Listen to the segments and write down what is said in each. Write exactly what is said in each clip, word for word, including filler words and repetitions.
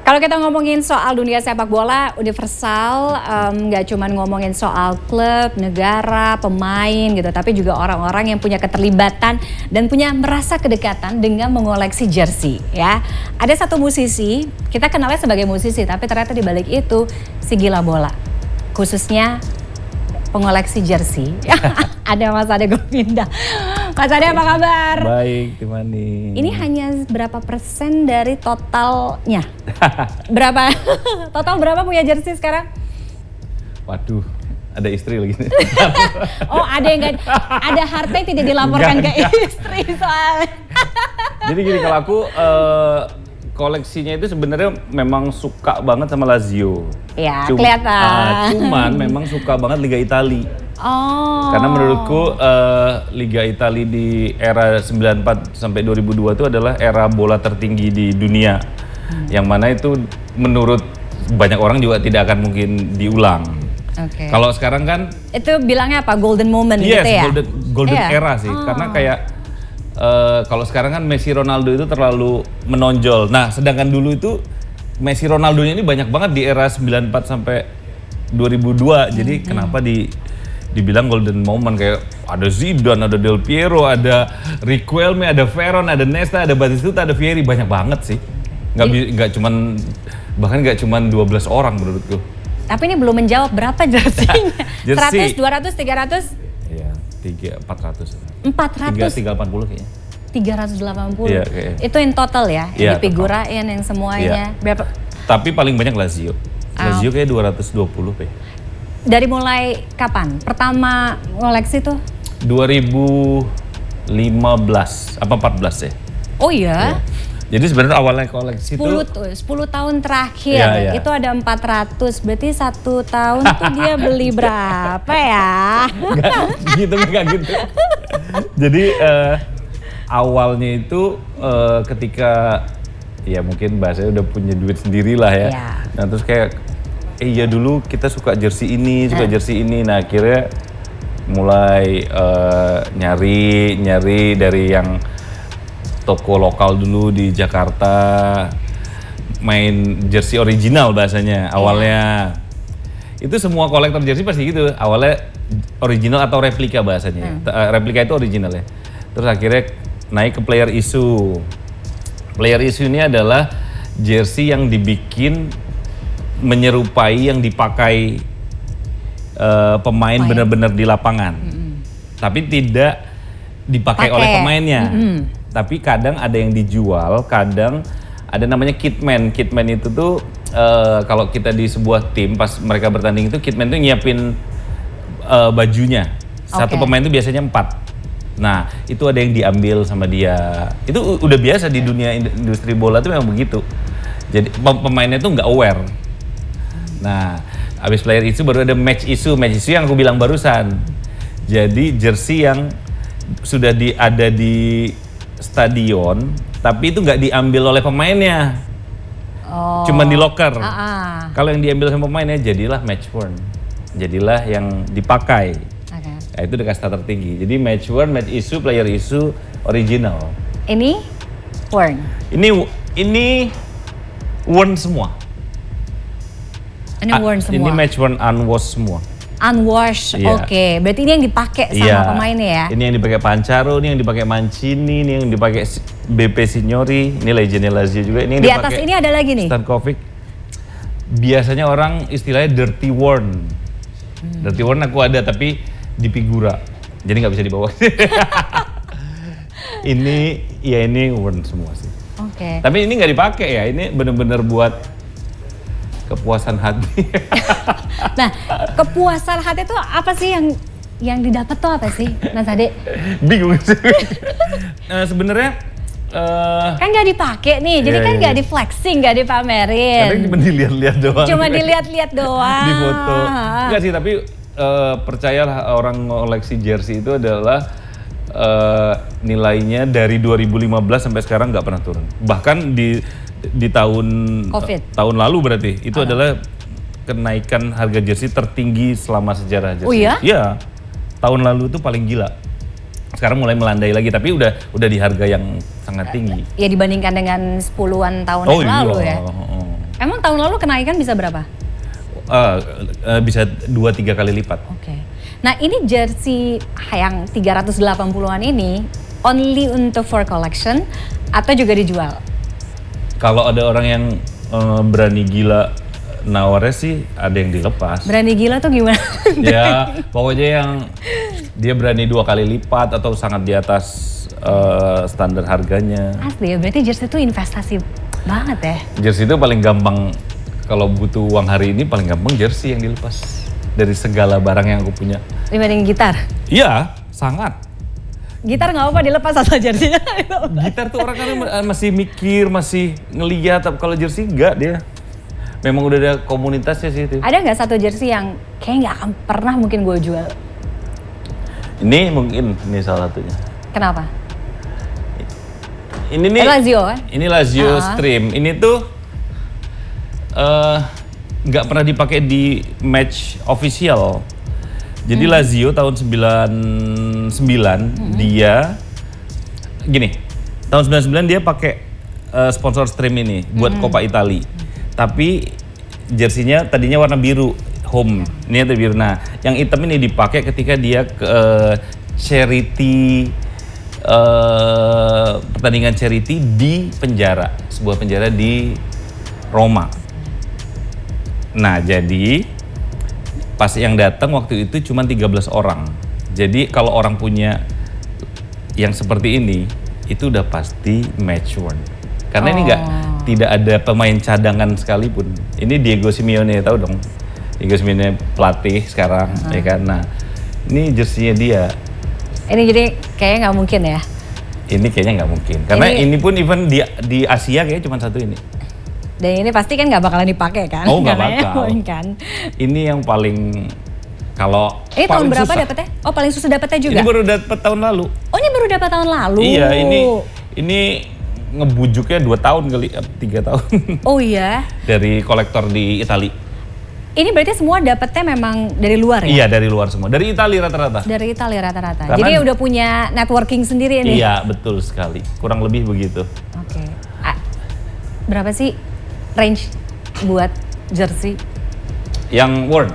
Kalau kita ngomongin soal dunia sepak bola universal, nggak um, cuman ngomongin soal klub, negara, pemain gitu, tapi juga orang-orang yang punya keterlibatan dan punya merasa kedekatan dengan mengoleksi jersey ya. Ada satu musisi, kita kenalnya sebagai musisi, tapi ternyata di balik itu si gila bola, khususnya pengoleksi jersey. Ada Mas Ade Govinda. Mas Ade apa kabar? Baik, Tiffany. Ini hanya berapa persen dari totalnya? Berapa? Total berapa punya jersey sekarang? Waduh, ada istri lagi. Oh, ada yang gak, ada harta yang tidak dilaporkan enggak, ke enggak. Istri soalnya. Jadi gini, kalau aku uh, koleksinya itu sebenarnya memang suka banget sama Lazio. Ya, Cuma, kelihatan. Uh, cuman memang suka banget Liga Italia. Oh. Karena menurutku uh, Liga Italia di era sembilan empat sampai dua ribu dua itu adalah era bola tertinggi di dunia. Hmm. Yang mana itu menurut banyak orang juga tidak akan mungkin diulang. Okay. Kalau sekarang kan itu bilangnya apa? Golden moment yes, gitu ya? golden, golden yeah. era sih. Oh. Karena kayak uh, kalau sekarang kan Messi Ronaldo itu terlalu menonjol. Nah, sedangkan dulu itu Messi Ronaldo ini banyak banget di era sembilan empat sampai dua ribu dua. Jadi hmm. kenapa di dibilang golden moment, kayak ada Zidane, ada Del Piero, ada Riquelme, ada Veron, ada Nesta, ada Batistuta, ada Vieri, banyak banget sih. Nggak nggak cuman bahkan nggak cuman dua belas orang menurutku. Tapi ini belum menjawab berapa jersey-nya? Jersey. seratus, dua ratus, tiga ratus? Iya, tiga, empat ratus. empat ratus? tiga ratus delapan puluh kayaknya. tiga ratus delapan puluh? Iya, kayaknya. Itu in total ya? Iya, yang dipigurain, yang semuanya? Iya. Berapa? Tapi paling banyak Lazio. Lazio Oh. kayak dua ratus dua puluh deh. Dari mulai kapan? Pertama ngoleksi tuh? dua ribu lima belas, apa empat belas ya? Oh iya? Ya. Jadi sebenarnya awalnya koleksi sepuluh, itu sepuluh tahun terakhir, ya, ya. itu ada empat ratus, berarti satu tahun tuh dia beli berapa ya? Nggak gitu, nggak gitu. Jadi uh, awalnya itu uh, ketika ya mungkin bahasanya udah punya duit sendiri lah ya. Ya. Nah terus kayak, eh iya dulu kita suka jersey ini, suka eh. jersey ini. Nah akhirnya mulai uh, nyari, nyari dari yang toko lokal dulu di Jakarta, main jersey original bahasanya awalnya. Yeah. Itu semua kolektor jersey pasti gitu, awalnya original atau replika bahasanya. Hmm. Replika itu original ya. Terus akhirnya naik ke player issue. Player issue ini adalah jersey yang dibikin menyerupai yang dipakai uh, pemain oh, benar-benar di lapangan. Mm-hmm. Tapi tidak dipakai Pake. oleh pemainnya. Mm-hmm. Tapi kadang ada yang dijual, kadang ada namanya kitman. Kitman itu tuh uh, kalau kita di sebuah tim pas mereka bertanding itu kitman tuh nyiapin uh, bajunya. Satu okay. pemain itu biasanya empat. Nah itu ada yang diambil sama dia. Itu udah biasa di dunia industri bola tuh memang begitu. Jadi pemainnya tuh nggak aware. Nah habis player issue baru ada match issue. Match issue yang aku bilang barusan. Jadi jersey yang sudah di, ada di stadion, tapi itu nggak diambil oleh pemainnya, oh. cuma di locker. Uh-uh. Kalau yang diambil sama pemainnya jadilah match worn, jadilah yang dipakai. Okay. Nah, itu udah kasta tertinggi. Jadi match worn, match issue, player issue, original. Ini worn. Ini ini worn semua. Ini worn semua. Ini match worn, unwashed semua. Unwashed, yeah. Oke. Okay. Berarti ini yang dipakai sama yeah. pemainnya ya? Ini yang dipakai Pancaro, ini yang dipakai Mancini, ini yang dipakai B P Signori, ini legendnya Lazio juga. Ini yang di atas ini ada lagi nih? Stankovic. Biasanya orang istilahnya dirty worn. Hmm. Dirty worn aku ada tapi di figura, jadi nggak bisa dibawa. Ini, ya ini worn semua sih. Oke. Okay. Tapi ini nggak dipakai ya, ini bener-bener buat kepuasan hati. Nah, kepuasan hati itu apa sih yang yang didapat tuh apa sih, Mas Ade? Bingung sih. Nah, sebenarnya uh, kan nggak dipakai nih, jadi iya, kan nggak iya. di flexing, nggak dipamerin. Kadang cuma dilihat-lihat doang. Cuma dilihat-lihat doang. Di foto. Enggak sih, tapi uh, percayalah orang ngoleksi jersey itu adalah uh, nilainya dari dua ribu lima belas sampai sekarang nggak pernah turun. Bahkan di di tahun COVID. tahun lalu berarti itu oh. adalah kenaikan harga jersey tertinggi selama sejarah jersey. Oh iya? Iya. Tahun lalu itu paling gila. Sekarang mulai melandai lagi, tapi udah udah di harga yang sangat tinggi. Ya dibandingkan dengan sepuluhan tahun oh, yang iya. lalu ya. Oh, oh. Emang tahun lalu kenaikan bisa berapa? Uh, uh, bisa dua tiga kali lipat. Oke. Okay. Nah ini jersey yang tiga ratus delapan puluhan ini only untuk for collection atau juga dijual? Kalau ada orang yang uh, berani gila nawarnya sih ada yang dilepas. Berani gila tuh gimana? Ya pokoknya yang dia berani dua kali lipat atau sangat di atas uh, standar harganya. Asli ya, berarti jersey itu investasi banget ya? Jersey itu paling gampang. Kalau butuh uang hari ini paling gampang jersey yang dilepas dari segala barang yang aku punya. Dibanding gitar? Iya, sangat. Gitar nggak apa dilepas atau jersey? Gitar tuh orang kan masih mikir, masih ngeliat. Kalau jersey enggak dia. Memang udah ada komunitasnya sih itu. Ada nggak satu jersey yang kayak nggak akan pernah mungkin gue jual? Ini mungkin, ini salah satunya. Kenapa? Ini nih. Lazio kan? Ini Lazio uh-huh. Stream. Ini tuh nggak uh, pernah dipakai di match official. Jadi hmm. Lazio tahun sembilan puluh sembilan hmm. dia gini, tahun sembilan puluh sembilan dia pakai uh, sponsor Stream ini buat hmm. Coppa Italia. Tapi jersinya tadinya warna biru home. Ini warna biru. Nah, yang hitam ini dipakai ketika dia ke uh, charity uh, pertandingan charity di penjara, sebuah penjara di Roma. Nah, jadi pas yang datang waktu itu cuma tiga belas orang. Jadi kalau orang punya yang seperti ini, itu udah pasti match worn. Karena oh. ini nggak tidak ada pemain cadangan sekalipun. Ini Diego Simeone, tahu dong? Diego Simeone pelatih sekarang, uh-huh. ya kan? Nah, ini jersinya dia. Ini jadi kayaknya nggak mungkin ya? Ini kayaknya nggak mungkin. Karena ini, ini pun even di di Asia kayaknya cuma satu ini. Dan ini pasti kan nggak bakalan dipakai kan? Oh nggak bakal. Kan? Ini yang paling kalau ini tahun berapa dapetnya? Oh paling susah dapetnya juga? Ini baru dapet tahun lalu. Oh ini baru dapat tahun lalu? Iya ini ini ngebujuknya dua tahun kali, tiga tahun. Oh iya? Dari kolektor di Italia. Ini berarti semua dapetnya memang dari luar ya? Iya dari luar semua, dari Italia rata-rata. Dari Italia rata-rata. Karena, jadi udah punya networking sendiri nih? Iya betul sekali, kurang lebih begitu. Oke. Okay. Ah, berapa sih range buat jersey? Yang worn.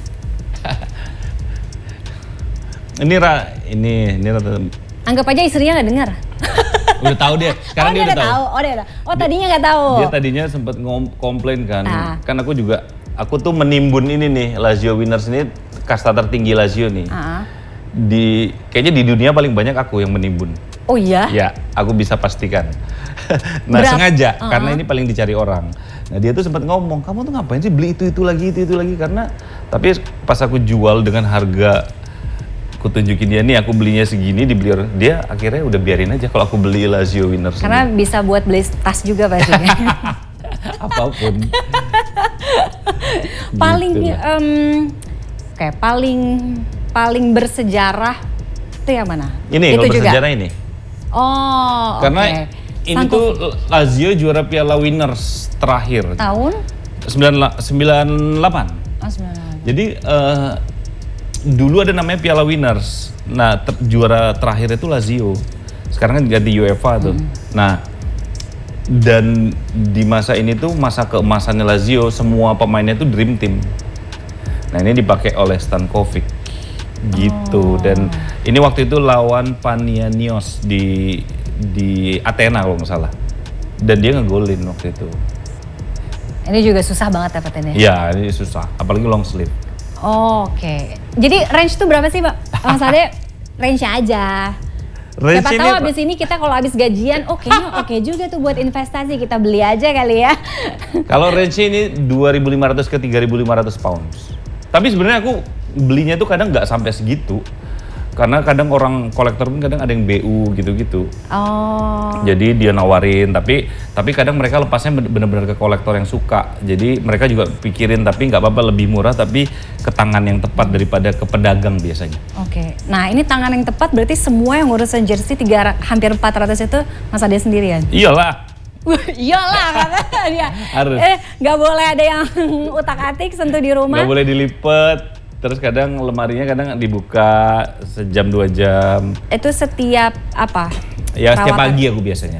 ini ra, ini ini rata. Anggap aja istrinya nggak dengar. Udah tahu dia. Sekarang oh, dia, dia udah tahu. tahu. Oh dia udah. Oh tadinya nggak tahu. Dia tadinya sempat komplain kan. Ah. Kan aku juga, aku tuh menimbun ini nih Lazio Winners ini kasta tertinggi Lazio nih. Ah. Di kayaknya di dunia paling banyak aku yang menimbun. Oh iya? Ya, aku bisa pastikan. nah Berat. sengaja uh-huh. karena ini paling dicari orang. Nah dia tuh sempat ngomong, kamu tuh ngapain sih beli itu itu lagi itu itu lagi karena tapi pas aku jual dengan harga aku tunjukin dia nih aku belinya segini dibeli orang dia akhirnya udah biarin aja kalau aku beli Lazio Winners. Karena ini. Bisa buat beli tas juga pasti. Apapun. paling gitu um, kayak paling paling bersejarah itu yang mana? Ini kalau bersejarah ini. Oh, karena okay. ini Sangko. Tuh Lazio juara Piala Winners terakhir. Tahun? sembilan puluh delapan. Oh, sembilan puluh delapan. Jadi uh, dulu ada namanya Piala Winners. Nah, ter juara terakhir itu Lazio. Sekarang kan ganti UEFA tuh. Hmm. Nah, dan di masa ini tuh masa keemasannya Lazio, semua pemainnya tuh dream team. Nah, ini dipakai oleh Stankovic. Gitu. Oh. Dan ini waktu itu lawan Panionios di di Athena kalau nggak salah. Dan dia ngegolin waktu itu. Ini juga susah banget dapetinnya. Iya, ini susah. Apalagi long sleeve. Oh, oke. Okay. Jadi range itu berapa sih, Pak? Mas Ade, range aja. Range siapa tahu abis ini kita kalau abis gajian, oke, okay, oke okay juga tuh buat investasi kita beli aja kali ya. Kalau range ini dua ribu lima ratus ke tiga ribu lima ratus pounds. Tapi sebenarnya aku belinya tuh kadang nggak sampai segitu. Karena kadang orang kolektor pun kadang ada yang B U gitu-gitu. Oh. Jadi dia nawarin, tapi tapi kadang mereka lepasnya benar-benar ke kolektor yang suka. Jadi mereka juga pikirin tapi nggak apa-apa lebih murah tapi ke tangan yang tepat daripada ke pedagang biasanya. Oke. Okay. Nah ini tangan yang tepat berarti semua yang ngurusin jersey tiga hampir empat ratus itu Mas Ade sendirian? Iyalah. Iyalah kata dia. Harus. Eh nggak boleh ada yang utak-atik sentuh di rumah. Nggak boleh dilipet. Terus kadang lemarinya kadang dibuka sejam dua jam. Itu setiap apa? Ya setiap pagi aku biasanya.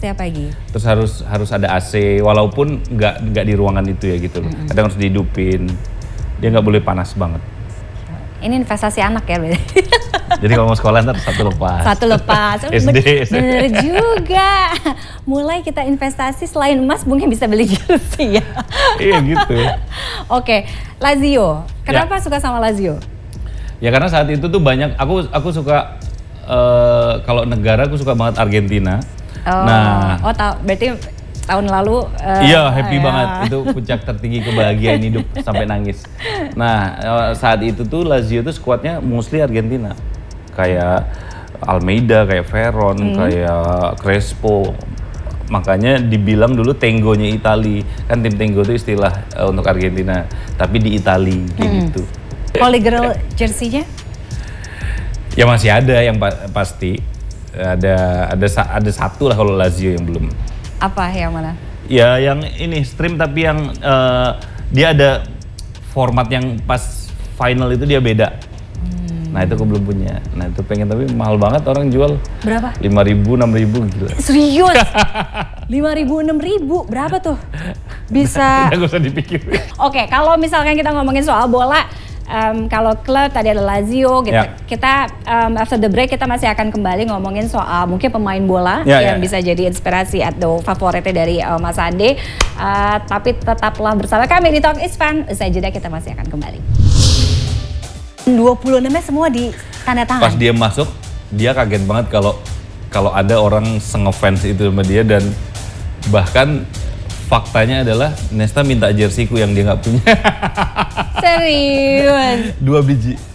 setiap pagi. Terus harus harus ada A C, walaupun nggak nggak di ruangan itu ya gitu loh. Mm-hmm. Kadang harus dihidupin, dia nggak boleh panas banget. Ini investasi anak ya berarti. Jadi kalau mau sekolah ntar satu lepas. Satu lepas. S D. Bener juga. Mulai kita investasi selain emas mungkin bisa beli jersey ya. Iya gitu. Oke, Lazio. Kenapa ya. suka sama Lazio? Ya karena saat itu tuh banyak, aku aku suka uh, kalau negara aku suka banget Argentina. Oh, nah, oh tahu berarti tahun lalu uh, iya happy ya. banget, itu puncak tertinggi kebahagiaan hidup sampai nangis. Nah saat itu tuh Lazio tuh skuadnya mostly Argentina, kayak Almeida, kayak Veron, hmm. kayak Crespo. Makanya dibilang dulu Tenggonya Itali, kan tim Tenggo itu istilah uh, untuk Argentina, tapi di Itali kayak hmm. gitu. Holy Grail jersey-nya? Ya masih ada yang pa pasti ada ada ada satu lah kalau Lazio yang belum. Apa yang mana? Ya yang ini stream tapi yang uh, dia ada format yang pas final itu dia beda. Hmm. Nah itu aku belum punya. Nah itu pengen tapi mahal banget orang jual. Berapa? lima ribu, enam ribu gila. Serius? lima ribu, enam ribu berapa tuh? Bisa. Gak usah dipikir. Oke, kalau misalkan kita ngomongin soal bola, Um, kalau klub tadi ada Lazio gitu. Ya. Kita um, after the break kita masih akan kembali ngomongin soal mungkin pemain bola ya, yang ya, bisa ya. jadi inspirasi atau favoritnya dari uh, Mas Ade. Uh, tapi tetaplah bersama kami di Talk is Fun. Usai jeda kita masih akan kembali. dua puluh enam-nya semua di tanda tangan. Pas dia masuk, dia kaget banget kalau kalau ada orang sengefans itu sama dia, dan bahkan faktanya adalah Nesta minta jerseyku yang dia nggak punya. Serius? Dua biji.